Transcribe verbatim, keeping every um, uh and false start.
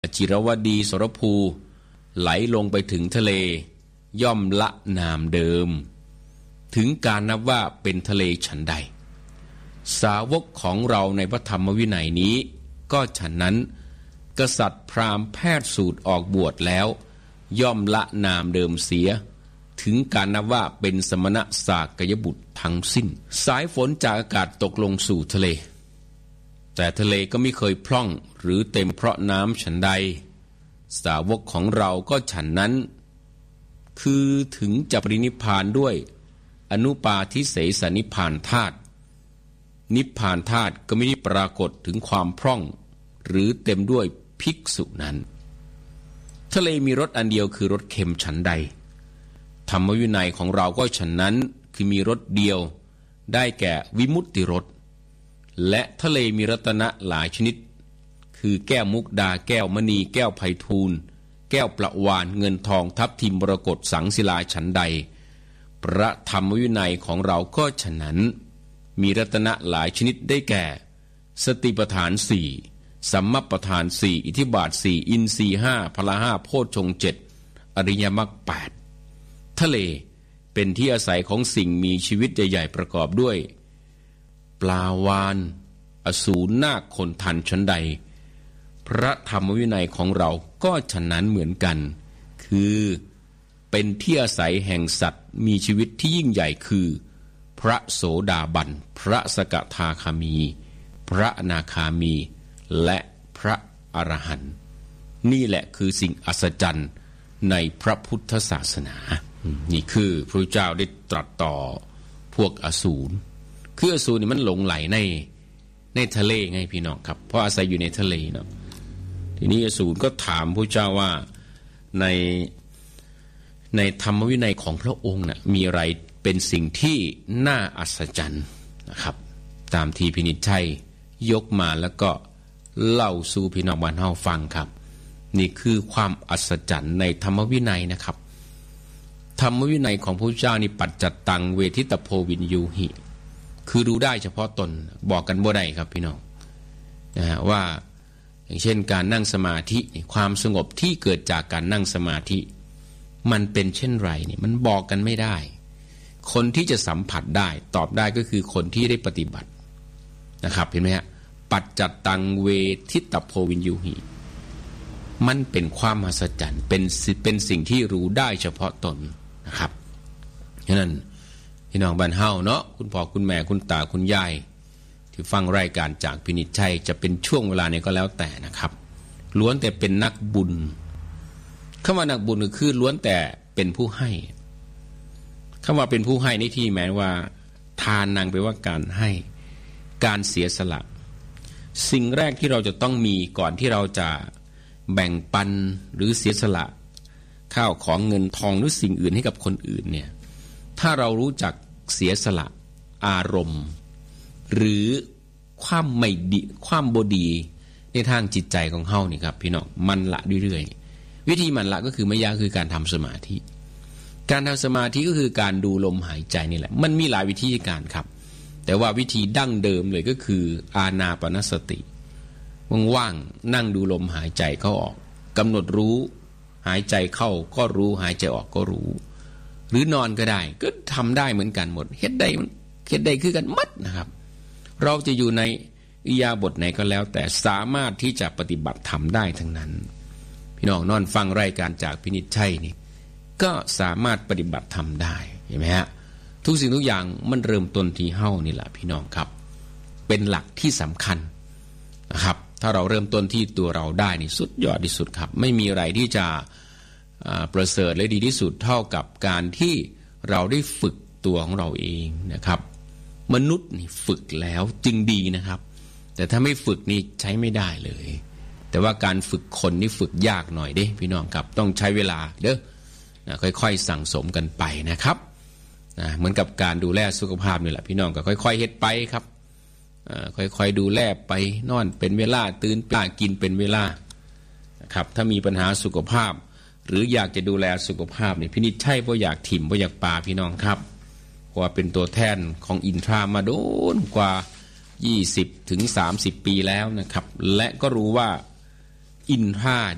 จิรวดีสรภูไหลลงไปถึงทะเลย่อมละนามเดิมถึงการนับว่าเป็นทะเลฉันใดสาวกของเราในพระธรรมวินัยนี้ก็ฉันนั้นกษัตริย์พราหมณ์แพทย์สูตรออกบวชแล้วย่อมละนามเดิมเสียถึงการนับว่าเป็นสมณะสากยบุตรทั้งสิ้นสายฝนจากอากาศตกลงสู่ทะเลแต่ทะเลก็ไม่เคยพร่องหรือเต็มเพราะน้ำฉันใดสาวกของเราก็ฉันนั้นคือถึงจะปรินิพพานด้วยอนุปาทิเสสนิพพานธาตุนิพพานธาตุก็ไม่ได้ปรากฏถึงความพร่องหรือเต็มด้วยภิกษุนั้นทะเลมีรสอันเดียวคือรสเค็มฉันใดธรรมวินัยของเราก็ฉันนั้นคือมีรสเดียวได้แก่วิมุตติรสและทะเลมีรัตนะหลายชนิดคือแก้วมุกดาแก้วมณีแก้วไพฑูรย์แก้วประวานเงินทองทับทิมมรกตสังศิลาฉันใดพระธรรมวินัยของเราก็ฉะนั้นมีรัตนะหลายชนิดได้แก่สติปัฏฐานสี่สัมมัปปทานสี่อิทธิบาทสี่อินทรีย์ห้าพละห้าโพชฌงค์เจ็ดอริยมรรคแปดทะเลเป็นที่อาศัยของสิ่งมีชีวิตใหญ่ๆประกอบด้วยปลาวาฬอสูรนาคคนทันชั้นใดพระธรรมวินัยของเราก็ฉะนั้นเหมือนกันคือเป็นที่อาศัยแห่งสัตว์มีชีวิตที่ยิ่งใหญ่คือพระโสดาบันพระสกทาคามีพระอนาคามีและพระอรหันต์นี่แหละคือสิ่งอัศจรรย์ในพระพุทธศาสนานี่คือพระเจ้าได้ตรัสต่อพวกอสูรคืออสูรนี่มันหลงไหลในในทะเลไงพี่น้องครับเพราะอาศัยอยู่ในทะเลเนาะทีนี้อสูรก็ถามพระเจ้าว่าในในธรรมวินัยของพระองค์น่ะมีอะไรเป็นสิ่งที่น่าอัศจรรย์นะครับตามที่พินิจชัยยกมาแล้วก็เล่าสู่พี่น้องบ้านเฮาฟังครับนี่คือความอัศจรรย์ในธรรมวินัยนะครับธรรมวินัยของพระเจ้านี่ปัจจัตตังเวทิตโพวินยูหิคือรู้ได้เฉพาะตนบอกกันบ่ได้ครับพี่น้องนะฮะว่าอย่างเช่นการนั่งสมาธิความสงบที่เกิดจากการนั่งสมาธิมันเป็นเช่นไรนี่มันบอกกันไม่ได้คนที่จะสัมผัสได้ตอบได้ก็คือคนที่ได้ปฏิบัตินะครับเห็นไหมฮะปัจจัตตังเวทิตโพวินยูหิมันเป็นความมหัศจรรย์เป็นเป็นสิ่งที่รู้ได้เฉพาะตนนะครับฉะนั้นพี่น้องบ้านเฮาเนาะคุณพ่อคุณแม่คุณตาคุณยายที่ฟังรายการจากพินิจชัยจะเป็นช่วงเวลาไหนก็แล้วแต่นะครับล้วนแต่เป็นนักบุญคำว่านักบุญก็คือล้วนแต่เป็นผู้ให้คำว่าเป็นผู้ให้ในที่หมายว่าทานนางแปลว่าการให้การเสียสละสิ่งแรกที่เราจะต้องมีก่อนที่เราจะแบ่งปันหรือเสียสละข้าวของเงินทองหรือสิ่งอื่นให้กับคนอื่นเนี่ยถ้าเรารู้จักเสียสละอารมณ์หรือความไม่ดีความบดีในทางจิตใจของเฮานี่ครับพี่น้องมันละเรื่อยๆวิธีมันละก็คือไม่ยากคือการทำสมาธิการทำสมาธิก็คือการดูลมหายใจนี่แหละมันมีหลายวิธีการครับแต่ว่าวิธีดั้งเดิมเลยก็คืออานาปานสติว่างๆนั่งดูลมหายใจเข้าออกกำหนดรู้หายใจเข้าก็รู้หายใจออกก็รู้หรือนอนก็ได้ก็ทำได้เหมือนกันหมดเฮ็ดได้เฮ็ดได้คือกันมัดนะครับเราจะอยู่ในอิริยาบถไหนก็แล้วแต่สามารถที่จะปฏิบัติทำได้ทั้งนั้นพี่น้องนอนฟังรายการจากพินิจชัยนี่ก็สามารถปฏิบัติทำได้เห็นไหมฮะทุกสิ่งทุกอย่างมันเริ่มต้นที่เฮ้านี่แหละพี่น้องครับเป็นหลักที่สำคัญนะครับถ้าเราเริ่มต้นที่ตัวเราได้นี่สุดยอดที่สุดครับไม่มีอะไรที่จะประเสริฐและดีที่สุดเท่ากับการที่เราได้ฝึกตัวของเราเองนะครับมนุษย์นี่ฝึกแล้วจึงดีนะครับแต่ถ้าไม่ฝึกนี่ใช้ไม่ได้เลยแต่ว่าการฝึกคนนี่ฝึกยากหน่อยเด้พี่น้องครับต้องใช้เวลาเด้อนะค่อยๆสั่งสมกันไปนะครับนะเหมือนกับการดูแลสุขภาพนี่แหละพี่น้องก็ค่อยๆเฮ็ดไปครับค่อยๆดูแลไปนอนเป็นเวลาตื่นปลากินเป็นเวลานะครับถ้ามีปัญหาสุขภาพหรืออยากจะดูแลสุขภาพนี่พินิจชัยบ่อยากถิ่มบ่อยากปาพี่น้องครับเพราะว่าเป็นตัวแทนของอินทรามาโดนกว่ายี่สิบถึงสามสิบปีแล้วนะครับและก็รู้ว่าอินทรา